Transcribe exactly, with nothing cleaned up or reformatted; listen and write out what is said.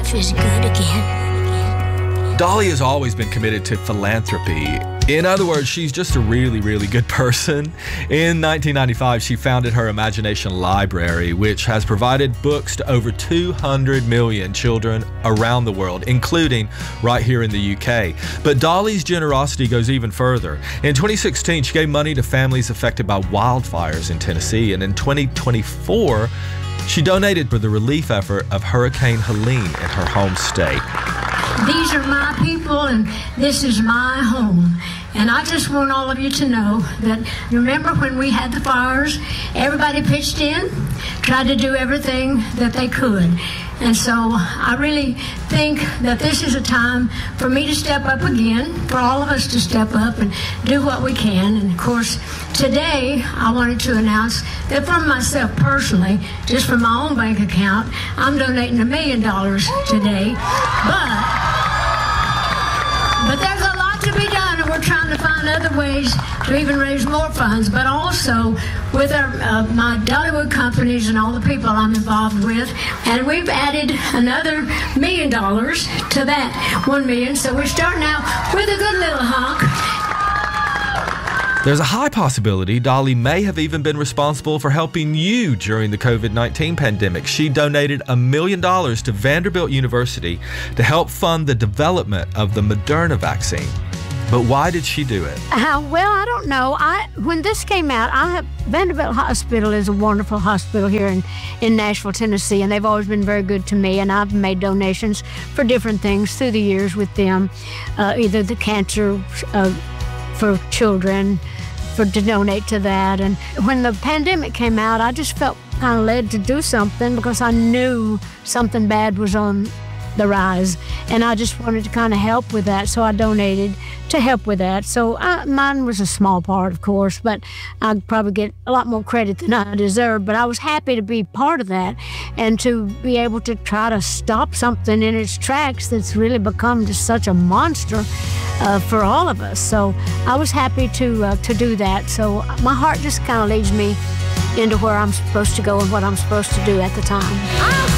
life is good again. Dolly has always been committed to philanthropy. In other words, she's just a really, really good person. In nineteen ninety-five, she founded her Imagination Library, which has provided books to over two hundred million children around the world, including right here in the U K. But Dolly's generosity goes even further. In twenty sixteen, she gave money to families affected by wildfires in Tennessee, and in twenty twenty-four, she donated for the relief effort of Hurricane Helene in her home state. These are my people, and this is my home. And I just want all of you to know that, remember when we had the fires, everybody pitched in, tried to do everything that they could. And so I really think that this is a time for me to step up again, for all of us to step up and do what we can. And of course, today I wanted to announce that for myself personally, just from my own bank account, I'm donating a million dollars today. But But there's a lot to be done, and we're trying to find other ways to even raise more funds. But also with our, uh, my Dollywood companies and all the people I'm involved with, and we've added another million dollars to that one million. So we're starting out with a good little hunk. There's a high possibility Dolly may have even been responsible for helping you during the covid nineteen pandemic. She donated a million dollars to Vanderbilt University to help fund the development of the Moderna vaccine. But why did she do it? Uh, well, I don't know. I when this came out, I have, Vanderbilt Hospital is a wonderful hospital here in, in Nashville, Tennessee, and they've always been very good to me, and I've made donations for different things through the years with them, uh, either the cancer uh, for children, for to donate to that. And when the pandemic came out, I just felt kind of led to do something because I knew something bad was on the rise, and I just wanted to kind of help with that, so I donated to help with that. So I, mine was a small part, of course, but I'd probably get a lot more credit than I deserve. But I was happy to be part of that and to be able to try to stop something in its tracks that's really become just such a monster uh, for all of us. So I was happy to uh, to do that. So my heart just kind of leads me into where I'm supposed to go and what I'm supposed to do at the time.